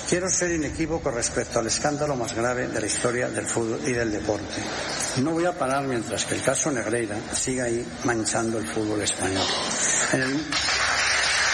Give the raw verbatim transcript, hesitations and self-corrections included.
Quiero ser inequívoco respecto al escándalo más grave de la historia del fútbol y del deporte. No voy a parar mientras que el caso Negreira siga ahí manchando el fútbol español. En el